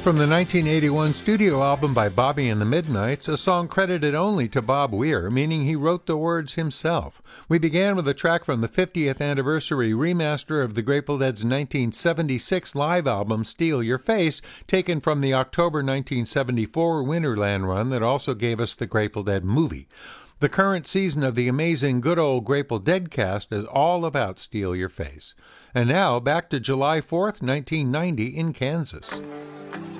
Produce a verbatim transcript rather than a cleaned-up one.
from the nineteen eighty-one studio album by Bobby and the Midnights, a song credited only to Bob Weir, meaning he wrote the words himself. We began with a track from the fiftieth anniversary remaster of the Grateful Dead's nineteen seventy-six live album Steal Your Face, taken from the October nineteen seventy-four Winterland run that also gave us the Grateful Dead movie. The current season of the amazing Good Old Grateful Dead cast is all about Steal Your Face. And now, back to July fourth, nineteen ninety in Kansas.